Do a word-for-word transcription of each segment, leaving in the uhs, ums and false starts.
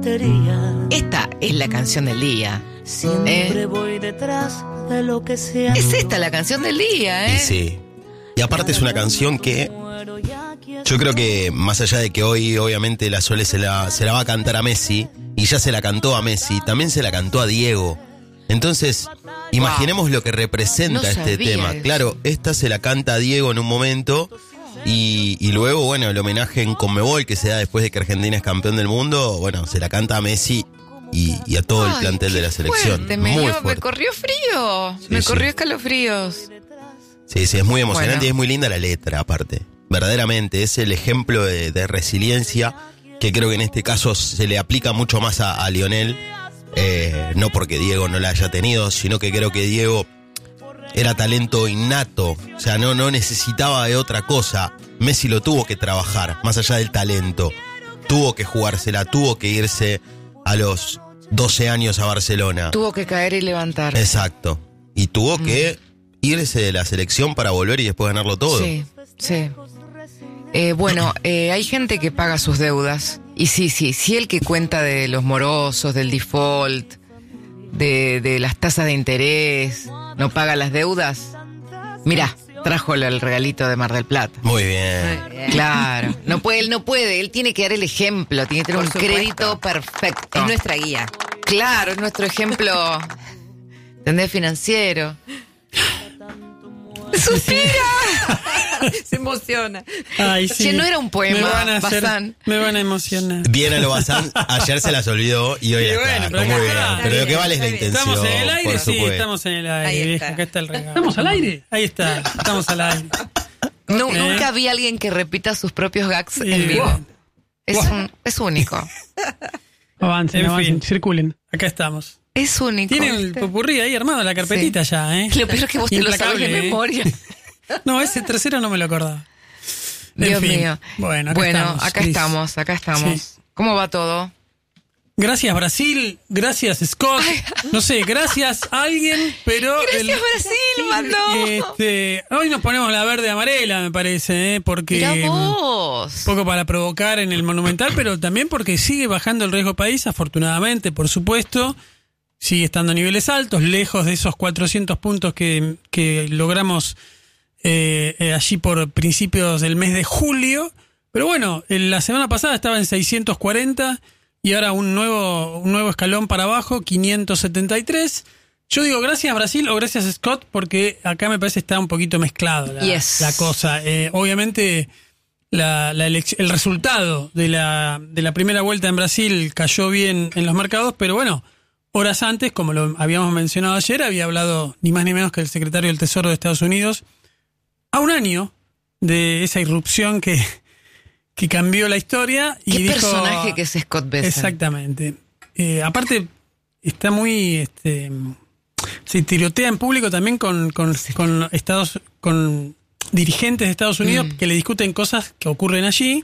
tonterías. Esta es la canción del día. Siempre ¿Eh? voy detrás de lo que sea. Es esta la canción del día, ¿eh? Y sí. Y aparte es una canción que yo creo que más allá de que hoy obviamente la Sole se la, se la va a cantar a Messi, y ya se la cantó a Messi, también se la cantó a Diego. Entonces, imaginemos lo que representa No este sabía tema. eso. Claro, esta se la canta a Diego en un momento y, y luego, bueno, el homenaje en Conmebol que se da después de que Argentina es campeón del mundo, bueno, se la canta a Messi y, y a todo el Ay, plantel de qué la selección. fuerte, me, Muy dio- me fuerte. corrió frío. Sí, me sí. corrió escalofríos. Sí, sí, es muy emocionante Bueno. y es muy linda la letra, aparte. Verdaderamente, es el ejemplo de, de resiliencia que creo que en este caso se le aplica mucho más a, a Lionel. Eh, no porque Diego no la haya tenido, sino que creo que Diego era talento innato. O sea, no, no necesitaba de otra cosa. Messi lo tuvo que trabajar, más allá del talento. Tuvo que jugársela, tuvo que irse a los doce años a Barcelona. Tuvo que caer y levantar. Exacto. Y tuvo que irse de la selección para volver y después ganarlo todo. Sí, sí. Eh, bueno, eh, hay gente que paga sus deudas. Y sí, sí, sí, el que cuenta de los morosos, del default, de, de las tasas de interés, no paga las deudas. Mirá, trajo el regalito de Mar del Plata. Muy bien. Claro, no puede, él no puede, él tiene que dar el ejemplo, tiene que tener Por un supuesto. crédito perfecto. Es nuestra guía. Claro, es nuestro ejemplo, ¿entendés? Financiero. ¡Suspira! Se emociona. Ay, sí. Che, no era un poema, Me van a hacer- Bazán. me van a emocionar. Bien a lo Bazán, ayer se las olvidó y hoy Y la bueno, trajo. pero Muy acá bien. está. Pero lo que vale es la Está bien. intención. ¿Estamos en el aire? por Sí, supuesto. estamos en el aire, Ahí vieja. está. Acá está el regalo. ¿Estamos al aire? Ahí está, estamos al aire. Nu- Eh. Nunca vi a alguien que repita sus propios gags Sí. en vivo. Wow. Es, un- es único. Avancen, En avancen, fin. circulen. Acá estamos. Es único. Tienen el ¿viste? popurrí ahí armado, la carpetita ya, ¿eh? Lo peor es que vos te lo sabes de Implacable, ¿eh? memoria. No, ese tercero no me lo acordaba. En Dios fin. mío. Bueno, acá bueno, estamos. acá Cris. estamos, acá estamos. Sí. ¿Cómo va todo? Gracias Brasil, gracias Scott. No sé, gracias a alguien, pero... Gracias, Brasil, mandó. Este, hoy nos ponemos la verde amarela, me parece, ¿eh? Porque... Mirá vos. Un poco para provocar en el Monumental, pero también porque sigue bajando el riesgo país, afortunadamente, por supuesto. Sigue estando a niveles altos, lejos de esos cuatrocientos puntos que, que logramos eh, eh, allí por principios del mes de julio. Pero bueno, en la semana pasada estaba en seiscientos cuarenta y ahora un nuevo, un nuevo escalón para abajo, quinientos setenta y tres. Yo digo gracias Brasil o gracias Scott porque acá me parece está un poquito mezclado la, Yes. la cosa. Eh, obviamente... La, la elec- el resultado de la, de la primera vuelta en Brasil cayó bien en los mercados, pero bueno, horas antes, como lo habíamos mencionado ayer, había hablado ni más ni menos que el secretario del Tesoro de Estados Unidos, a un año de esa irrupción que, que cambió la historia. Y Qué dijo, personaje que es Scott Bessent. Exactamente. Eh, aparte, está muy... Este, se tirotea en público también con, con, con Estados... con dirigentes de Estados Unidos Mm. que le discuten cosas que ocurren allí.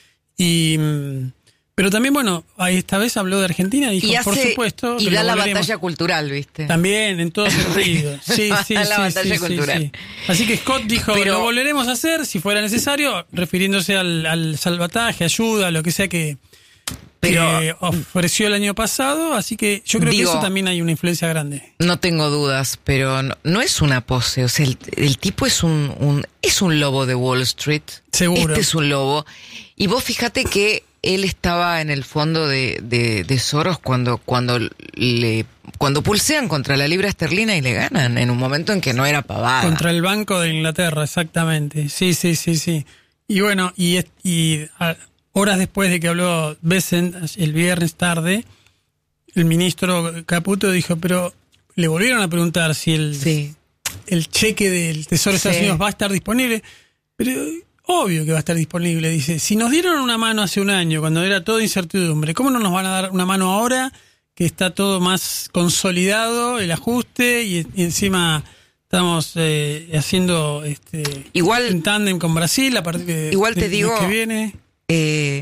Y, mm, pero también, bueno, ahí esta vez habló de Argentina y dijo, Y, hace, por supuesto. y que da lo la volveremos. batalla cultural, ¿viste? También, en todo sentido. Sí, sí, La sí, batalla sí, sí, cultural. sí. Así que Scott dijo, Pero- lo volveremos a hacer si fuera necesario, refiriéndose al, al salvataje, ayuda, lo que sea que, Pero- que ofreció el año pasado. Así que yo creo Digo- que eso también hay una influencia grande. No tengo dudas, pero no, no es una pose. O sea, el, el tipo es un, un es un lobo de Wall Street. Seguro. Este es un lobo. Y vos fíjate que él estaba en el fondo de, de, de Soros cuando, cuando le cuando pulsean contra la libra esterlina y le ganan, en un momento en que no era pavada. Contra el Banco de Inglaterra, exactamente. Sí, sí, sí, sí. Y bueno, y, es- y a- horas después de que habló Bessent, el viernes tarde, el ministro Caputo dijo, pero le volvieron a preguntar si el, Sí. el cheque del Tesoro de Estados Sí. Unidos va a estar disponible. Pero obvio que va a estar disponible, dice. Si nos dieron una mano hace un año, cuando era todo incertidumbre, ¿cómo no nos van a dar una mano ahora que está todo más consolidado, el ajuste, y, y encima estamos eh, haciendo este Igual- en tándem con Brasil a partir de Igual te del mes digo- que viene? Eh,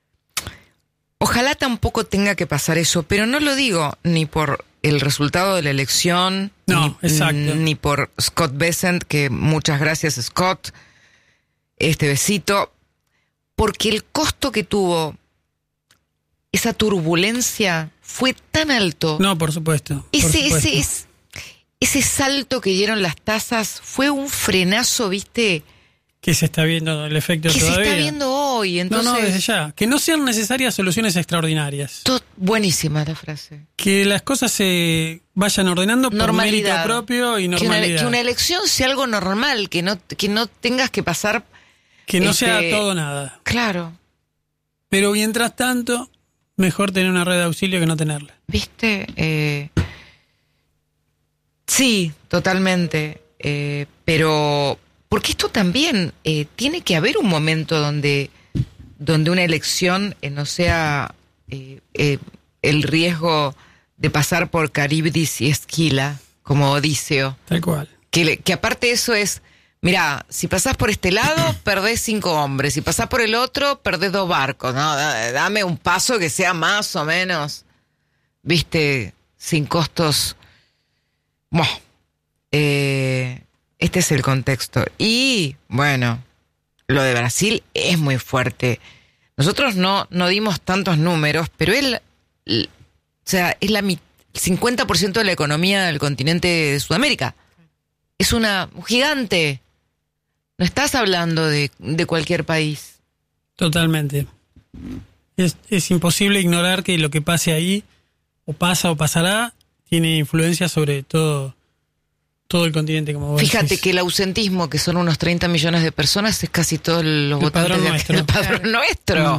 ojalá tampoco tenga que pasar eso, pero no lo digo ni por el resultado de la elección, No, ni, exacto. ni por Scott Bessent, que muchas gracias Scott, este besito, porque el costo que tuvo esa turbulencia fue tan alto. No, por supuesto. Por ese, supuesto. ese, ese, ese salto que dieron las tasas fue un frenazo, ¿viste? Que se está viendo el efecto Que todavía. se está viendo hoy. Entonces, no, no, desde ya. Que no sean necesarias soluciones extraordinarias. to- buenísima la frase. Que las cosas se vayan ordenando por Normalidad. mérito propio y Que una, normalidad. que una elección sea algo normal, que no, que no tengas que pasar. Que no este, sea todo nada. Claro, Pero mientras tanto, mejor tener una red de auxilio que no tenerla. ¿viste? Eh, sí, totalmente. Eh, pero, porque esto también eh, tiene que haber un momento donde, donde una elección eh, no sea eh, eh, el riesgo de pasar por Caribdis y Esquila, como Odiseo. Tal cual. Que, le- que aparte eso es, mirá, si pasás por este lado, perdés cinco hombres. Si pasás por el otro, perdés dos barcos. No, Da- dame un paso que sea más o menos, viste, sin costos. Buah. Eh, este es el contexto. Y, bueno, lo de Brasil es muy fuerte. Nosotros no, no dimos tantos números, pero él, l- o sea, es la mit- cincuenta por ciento de la economía del continente de Sudamérica. Es una un gigante. No estás hablando de, de cualquier país. Totalmente. Es, es imposible ignorar que lo que pase ahí, o pasa o pasará, tiene influencia sobre todo, todo el continente, como vos Fíjate decís. que el ausentismo, que son unos treinta millones de personas, es casi todos los El votantes padrón de- nuestro. del padrón Claro. nuestro. Mm.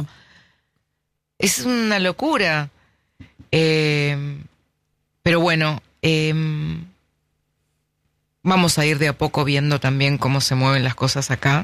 Es una locura. Eh, pero bueno, eh, vamos a ir de a poco viendo también cómo se mueven las cosas acá.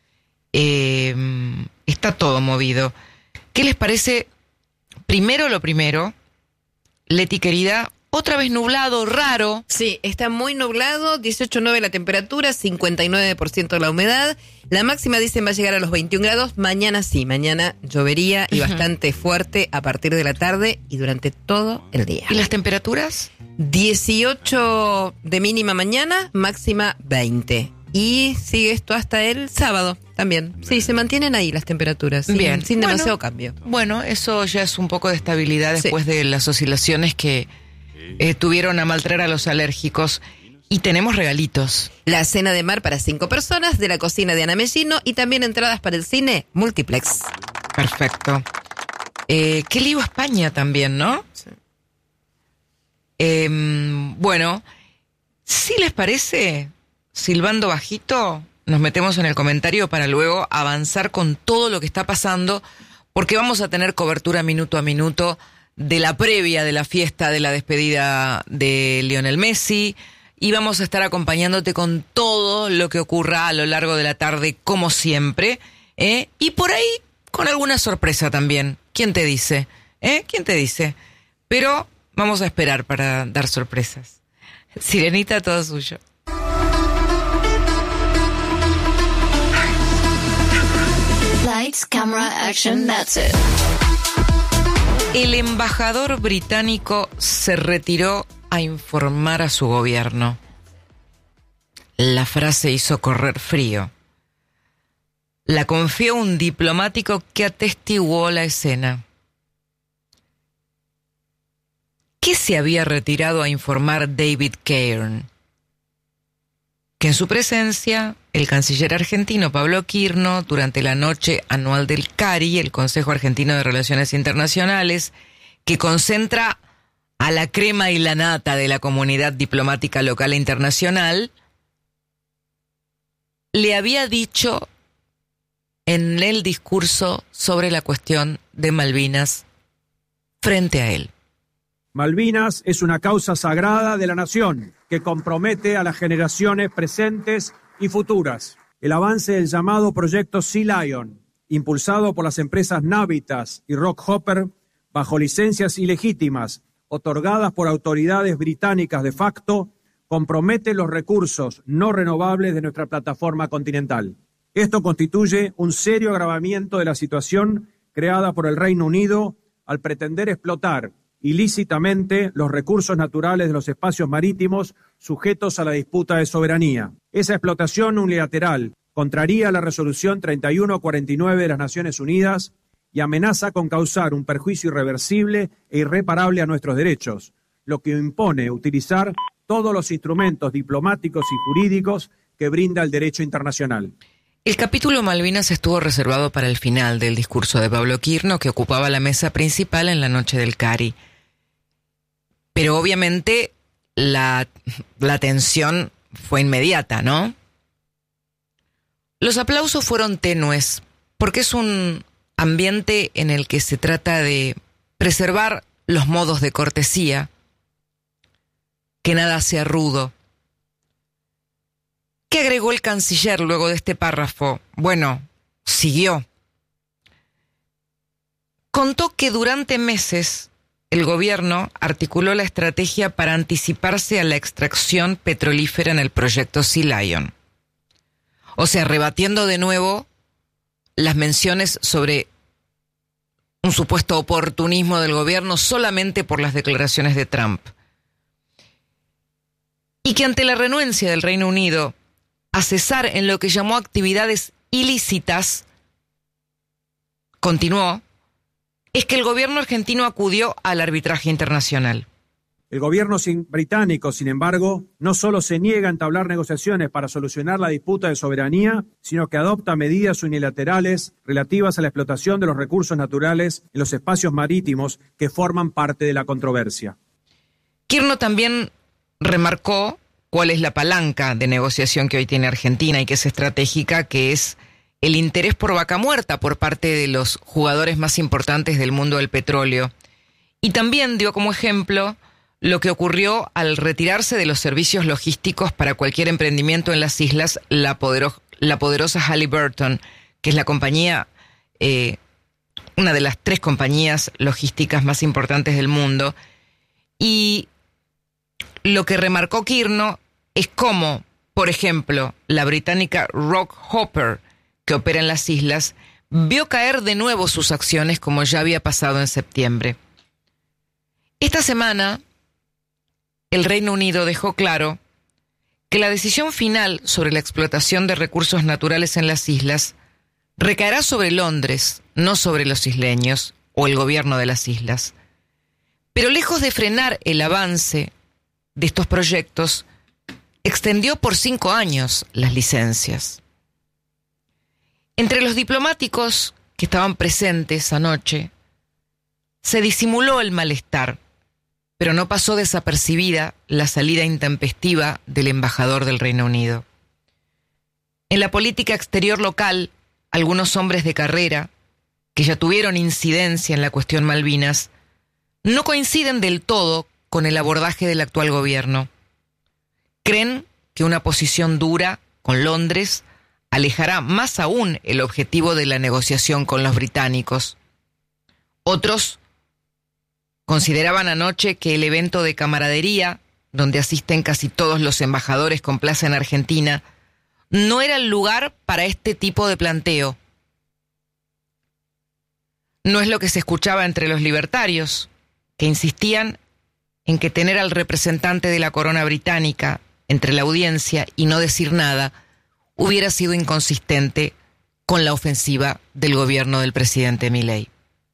Eh, está todo movido. ¿Qué les parece? Primero lo primero, Leti querida, otra vez nublado, raro. Sí, está muy nublado, dieciocho punto nueve la temperatura, cincuenta y nueve por ciento la humedad. La máxima dicen va a llegar a los veintiún grados. Mañana sí, mañana llovería y Ujú. bastante fuerte a partir de la tarde y durante todo el día. ¿Y las temperaturas? dieciocho de mínima mañana, máxima veinte. Y sigue esto hasta el sábado también. Sí, se mantienen ahí las temperaturas, sin, Bien. sin Bueno. demasiado cambio. Bueno, eso ya es un poco de estabilidad Sí. después de las oscilaciones que eh, tuvieron a maltraer a los alérgicos. Y tenemos regalitos. La cena de mar para cinco personas de la cocina de Ana Mellino y también entradas para el cine Multiplex. Perfecto. Eh, qué lío España también, ¿no? Sí. Eh, bueno, si les parece, silbando bajito, nos metemos en el comentario para luego avanzar con todo lo que está pasando, porque vamos a tener cobertura minuto a minuto de la previa de la fiesta de la despedida de Lionel Messi, y vamos a estar acompañándote con todo lo que ocurra a lo largo de la tarde, como siempre, ¿eh? Y por ahí con alguna sorpresa también. ¿Quién te dice? ¿Eh? ¿Quién te dice? Pero vamos a esperar para dar sorpresas. Sirenita, todo suyo. Lights, camera, action, that's it. El embajador británico se retiró a informar a su gobierno. La frase hizo correr frío. La confió un diplomático que atestiguó la escena. ¿Qué se había retirado a informar David Cairn? Que en su presencia, el canciller argentino Pablo Quirno, durante la noche anual del C A R I, el Consejo Argentino de Relaciones Internacionales, que concentra a la crema y la nata de la comunidad diplomática local e internacional, le había dicho en el discurso sobre la cuestión de Malvinas frente a él. Malvinas es una causa sagrada de la nación que compromete a las generaciones presentes y futuras. El avance del llamado proyecto Sea Lion, impulsado por las empresas Navitas y Rockhopper, bajo licencias ilegítimas otorgadas por autoridades británicas de facto, compromete los recursos no renovables de nuestra plataforma continental. Esto constituye un serio agravamiento de la situación creada por el Reino Unido al pretender explotar ilícitamente los recursos naturales de los espacios marítimos sujetos a la disputa de soberanía. Esa explotación unilateral contraría la resolución treinta y uno cuarenta y nueve de las Naciones Unidas y amenaza con causar un perjuicio irreversible e irreparable a nuestros derechos, lo que impone utilizar todos los instrumentos diplomáticos y jurídicos que brinda el derecho internacional. El capítulo Malvinas estuvo reservado para el final del discurso de Pablo Quirno, que ocupaba la mesa principal en la noche del Cari. Pero obviamente la, la tensión fue inmediata, ¿no? Los aplausos fueron tenues, porque es un ambiente en el que se trata de preservar los modos de cortesía, que nada sea rudo. ¿Qué agregó el canciller luego de este párrafo? Bueno, siguió. Contó que durante meses el gobierno articuló la estrategia para anticiparse a la extracción petrolífera en el proyecto Sea Lion. O sea, rebatiendo de nuevo las menciones sobre un supuesto oportunismo del gobierno solamente por las declaraciones de Trump. Y que ante la renuencia del Reino Unido a cesar en lo que llamó actividades ilícitas, continuó, es que el gobierno argentino acudió al arbitraje internacional. El gobierno sin- británico, sin embargo, no solo se niega a entablar negociaciones para solucionar la disputa de soberanía, sino que adopta medidas unilaterales relativas a la explotación de los recursos naturales en los espacios marítimos que forman parte de la controversia. Quirno también remarcó cuál es la palanca de negociación que hoy tiene Argentina y que es estratégica, que es el interés por vaca muerta por parte de los jugadores más importantes del mundo del petróleo. Y también dio como ejemplo lo que ocurrió al retirarse de los servicios logísticos para cualquier emprendimiento en las islas la, podero- la poderosa Halliburton, que es la compañía, eh, una de las tres compañías logísticas más importantes del mundo. Y lo que remarcó Quirno es cómo, por ejemplo, la británica Rock Hopper, que opera en las islas, vio caer de nuevo sus acciones como ya había pasado en septiembre. Esta semana, el Reino Unido dejó claro que la decisión final sobre la explotación de recursos naturales en las islas recaerá sobre Londres, no sobre los isleños o el gobierno de las islas. Pero lejos de frenar el avance de estos proyectos, extendió por cinco años las licencias. Entre los diplomáticos que estaban presentes anoche, se disimuló el malestar, pero no pasó desapercibida la salida intempestiva del embajador del Reino Unido. En la política exterior local, algunos hombres de carrera, que ya tuvieron incidencia en la cuestión Malvinas, no coinciden del todo con el abordaje del actual gobierno. Creen que una posición dura con Londres alejará más aún el objetivo de la negociación con los británicos. Otros consideraban anoche que el evento de camaradería, donde asisten casi todos los embajadores con plaza en Argentina, no era el lugar para este tipo de planteo. No es lo que se escuchaba entre los libertarios, que insistían en que tener al representante de la corona británica entre la audiencia y no decir nada hubiera sido inconsistente con la ofensiva del gobierno del presidente Milei.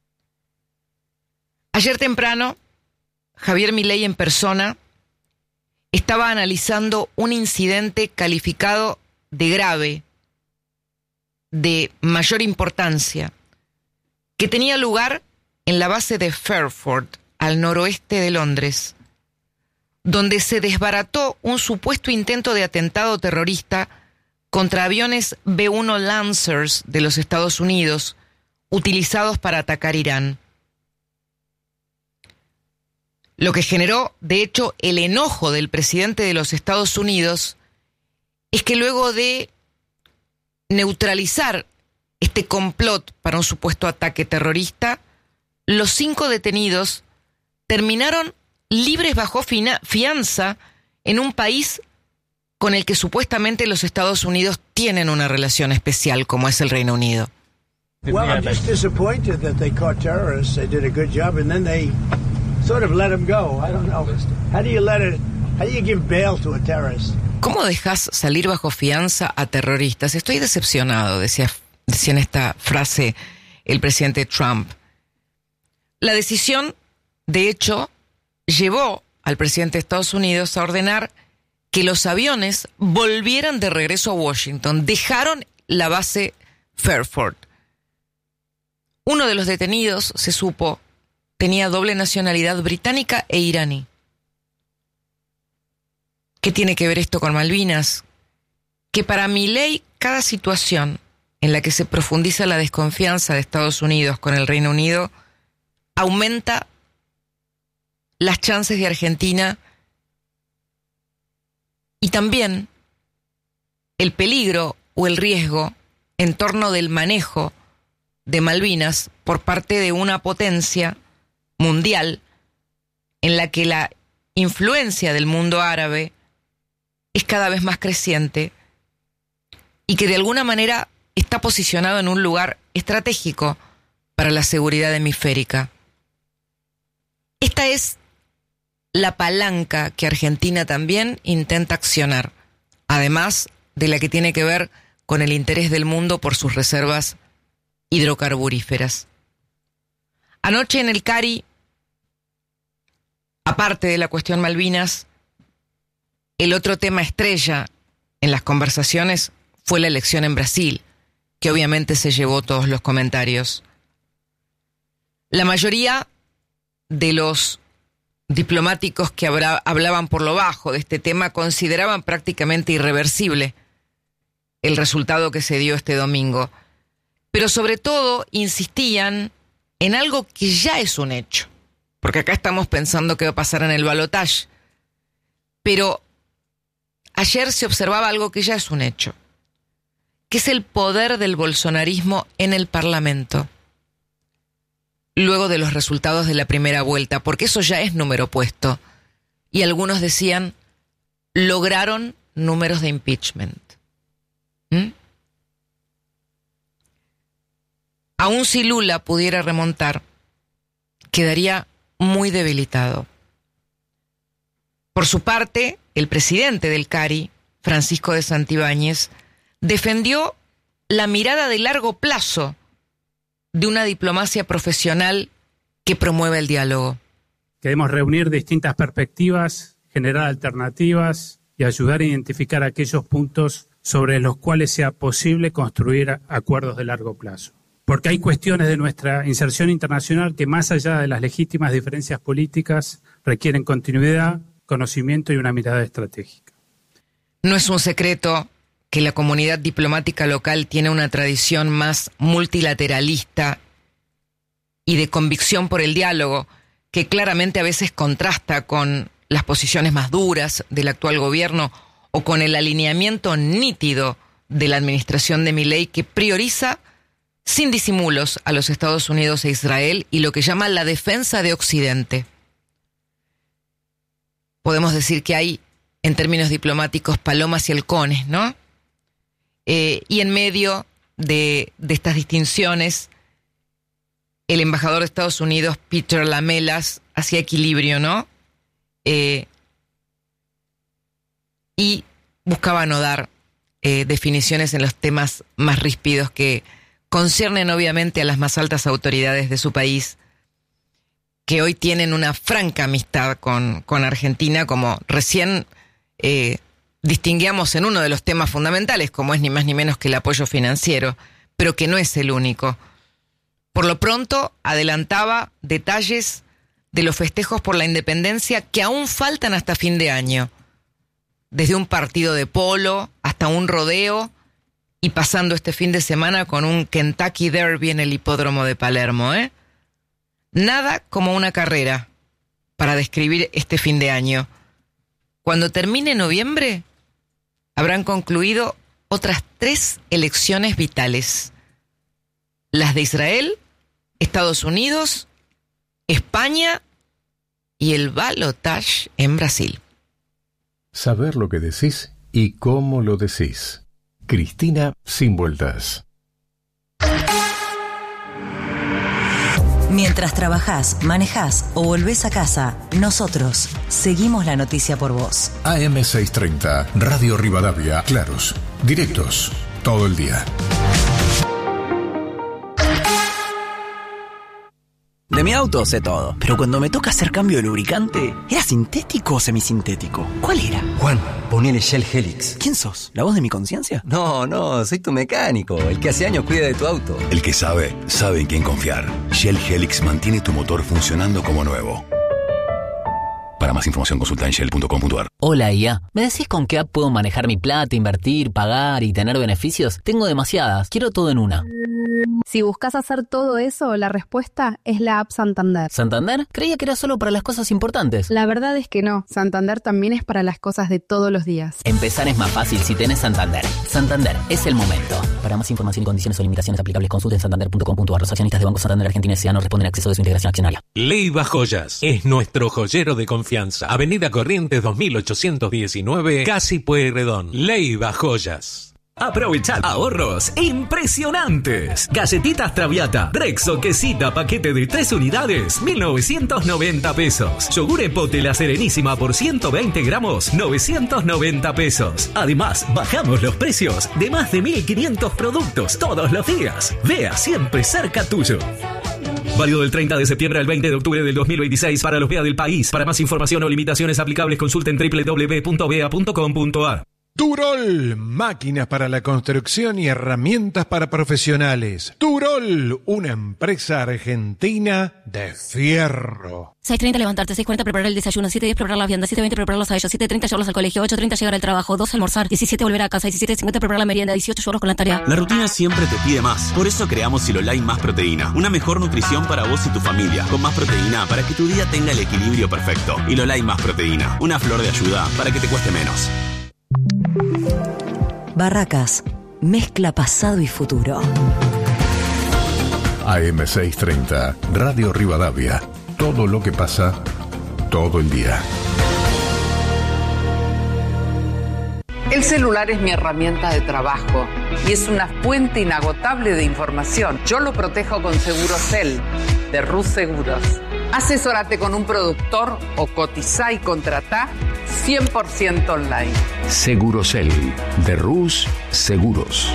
Ayer temprano, Javier Milei en persona estaba analizando un incidente calificado de grave, de mayor importancia, que tenía lugar en la base de Fairford, al noroeste de Londres, donde se desbarató un supuesto intento de atentado terrorista contra aviones B uno Lancers de los Estados Unidos, utilizados para atacar Irán. Lo que generó, de hecho, el enojo del presidente de los Estados Unidos es que luego de neutralizar este complot para un supuesto ataque terrorista, los cinco detenidos terminaron libres bajo fina- fianza en un país con el que supuestamente los Estados Unidos tienen una relación especial, como es el Reino Unido. Well, I'm just disappointed that they caught terrorists. They did a good job, and then they sort of let them go. I don't know. How do you let it? How do you give bail to a terrorist? ¿Cómo dejas salir bajo fianza a terroristas? Estoy decepcionado, decía, decía en esta frase el presidente Trump. La decisión, de hecho, llevó al presidente de Estados Unidos a ordenar que los aviones volvieran de regreso a Washington. Dejaron la base Fairford. Uno de los detenidos, se supo, tenía doble nacionalidad británica e iraní. ¿Qué tiene que ver esto con Malvinas? Que para Milei, cada situación en la que se profundiza la desconfianza de Estados Unidos con el Reino Unido aumenta las chances de Argentina y también el peligro o el riesgo en torno del manejo de Malvinas por parte de una potencia mundial en la que la influencia del mundo árabe es cada vez más creciente y que de alguna manera está posicionado en un lugar estratégico para la seguridad hemisférica. Esta es la palanca que Argentina también intenta accionar, además de la que tiene que ver con el interés del mundo por sus reservas hidrocarburíferas. Anoche en el Cari, aparte de la cuestión Malvinas, el otro tema estrella en las conversaciones fue la elección en Brasil, que obviamente se llevó todos los comentarios. La mayoría de los diplomáticos que habla, hablaban por lo bajo de este tema consideraban prácticamente irreversible el resultado que se dio este domingo. Pero sobre todo insistían en algo que ya es un hecho, porque acá estamos pensando qué va a pasar en el balotaje. Pero ayer se observaba algo que ya es un hecho, que es el poder del bolsonarismo en el Parlamento, luego de los resultados de la primera vuelta, porque eso ya es número puesto. Y algunos decían, lograron números de impeachment. ¿Mm? Aún si Lula pudiera remontar, quedaría muy debilitado. Por su parte, el presidente del Cari, Francisco de Santibáñez, defendió la mirada de largo plazo de una diplomacia profesional que promueve el diálogo. Queremos reunir distintas perspectivas, generar alternativas y ayudar a identificar aquellos puntos sobre los cuales sea posible construir acuerdos de largo plazo. Porque hay cuestiones de nuestra inserción internacional que, más allá de las legítimas diferencias políticas, requieren continuidad, conocimiento y una mirada estratégica. No es un secreto que la comunidad diplomática local tiene una tradición más multilateralista y de convicción por el diálogo, que claramente a veces contrasta con las posiciones más duras del actual gobierno o con el alineamiento nítido de la administración de Milei, que prioriza sin disimulos a los Estados Unidos e Israel y lo que llama la defensa de Occidente. Podemos decir que hay, en términos diplomáticos, palomas y halcones, ¿no? Eh, y en medio de, de estas distinciones, el embajador de Estados Unidos, Peter Lamelas, hacía equilibrio, ¿no? Eh, y buscaba no dar eh, definiciones en los temas más ríspidos que conciernen obviamente a las más altas autoridades de su país, que hoy tienen una franca amistad con, con Argentina, como recién eh, distinguíamos en uno de los temas fundamentales, como es ni más ni menos que el apoyo financiero, pero que no es el único. Por lo pronto, adelantaba detalles de los festejos por la independencia que aún faltan hasta fin de año, desde un partido de polo hasta un rodeo y pasando este fin de semana con un Kentucky Derby en el hipódromo de Palermo, ¿eh? Nada como una carrera para describir este fin de año. Cuando termine noviembre, habrán concluido otras tres elecciones vitales: las de Israel, Estados Unidos, España y el balotaje en Brasil. Saber lo que decís y cómo lo decís. Cristina Sin Vueltas. Mientras trabajás, manejás o volvés a casa, nosotros seguimos la noticia por vos. A M seiscientos treinta, Radio Rivadavia, claros, directos, todo el día. De mi auto sé todo, pero cuando me toca hacer cambio de lubricante, ¿era sintético o semisintético? ¿Cuál era? Juan, ponele Shell Helix. ¿Quién sos? ¿La voz de mi conciencia? No, no, soy tu mecánico, el que hace años cuida de tu auto. El que sabe, sabe en quién confiar. Shell Helix mantiene tu motor funcionando como nuevo. Para más información consulta en shell punto com punto a r. Hola I A, ¿me decís con qué app puedo manejar mi plata, invertir, pagar y tener beneficios? Tengo demasiadas, quiero todo en una. Si buscas hacer todo eso, la respuesta es la app Santander. ¿Santander? Creía que era solo para las cosas importantes. La verdad es que no, Santander también es para las cosas de todos los días. Empezar es más fácil si tenés Santander. Santander, es el momento. Para más información y condiciones o limitaciones aplicables, consulten santander punto com punto a r. Los accionistas de Banco Santander Argentina S A no responden a acceso de su integración accionaria. Leiva Joyas es nuestro joyero de confianza. Avenida Corrientes dos mil ochocientos diecinueve, Casi Pueyrredón. Leiva Joyas. Aprovechad ahorros impresionantes. Galletitas Traviata, Rexo Quesita, paquete de tres unidades, mil novecientos noventa pesos. Yogur Epote La Serenísima por ciento veinte gramos, novecientos noventa pesos. Además, bajamos los precios de más de mil quinientos productos todos los días. Vea siempre cerca tuyo. Válido del treinta de septiembre al veinte de octubre del dos mil veintiséis para los B E A del país. Para más información o limitaciones aplicables, consulten doble u doble u doble u punto b e a punto com punto a r. Turol, máquinas para la construcción y herramientas para profesionales. Turol, una empresa argentina de fierro. seis treinta levantarte, seis cuarenta preparar el desayuno, siete diez preparar la vianda, siete veinte prepararlos a ellos, siete treinta llevarlos al colegio, ocho treinta llegar al trabajo, doce almorzar, diecisiete volver a casa, diecisiete cincuenta preparar la merienda, dieciocho llevarlos con la tarea. La rutina siempre te pide más. Por eso creamos Silolai Más Proteína. Una mejor nutrición para vos y tu familia. Con más proteína para que tu día tenga el equilibrio perfecto. Silolai Más Proteína. Una flor de ayuda para que te cueste menos. Barracas, mezcla pasado y futuro. A M seiscientos treinta, Radio Rivadavia. Todo lo que pasa, todo el día. El celular es mi herramienta de trabajo y es una fuente inagotable de información. Yo lo protejo con Segurocel, de Rus Seguros. Asesórate con un productor o cotizá y contratá cien por ciento online. Segurocel, de Rus Seguros.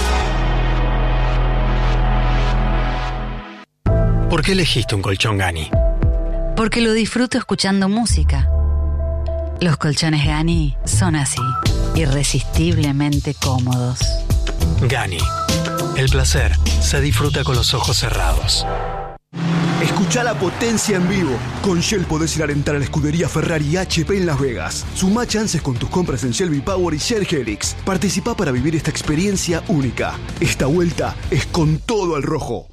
¿Por qué elegiste un colchón Gani? Porque lo disfruto escuchando música. Los colchones Gani son así, irresistiblemente cómodos. Gani, el placer se disfruta con los ojos cerrados. Escucha la potencia en vivo. Con Shell podés ir a alentar a la escudería Ferrari y H P en Las Vegas. Sumá chances con tus compras en Shell V-Power y Shell Helix. Participá para vivir esta experiencia única. Esta vuelta es con todo al rojo.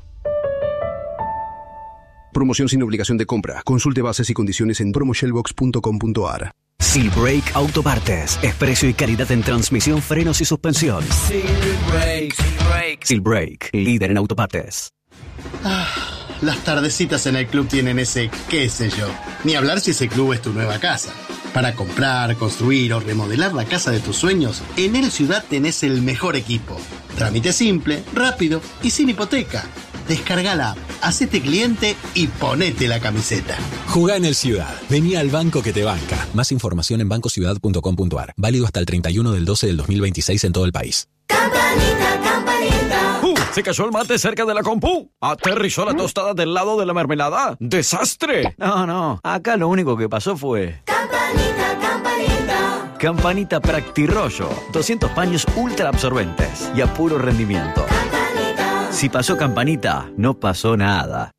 Promoción sin obligación de compra. Consulte bases y condiciones en promo shell box punto com punto a r. Silbrake Autopartes. Es precio y calidad en transmisión, frenos y suspensión. Silbrake. Silbrake. Silbrake, líder en autopartes. Ah, las tardecitas en el club tienen ese qué sé yo. Ni hablar si ese club es tu nueva casa. Para comprar, construir o remodelar la casa de tus sueños, en El Ciudad tenés el mejor equipo. Trámite simple, rápido y sin hipoteca. Descarga la app, hacete cliente y ponete la camiseta. Jugá en El Ciudad. Vení al banco que te banca. Más información en banco ciudad punto com punto a r. Válido hasta el treinta y uno del doce del dos mil veintiséis en todo el país. Campanita, campanita. ¡Uh! Se cayó el mate cerca de la compu. Aterrizó la tostada del lado de la mermelada. ¡Desastre! No, no. Acá lo único que pasó fue... Campanita, campanita. Campanita Practirollo. doscientos paños ultra absorbentes y a puro rendimiento. Campanita. Si pasó Campanita, no pasó nada.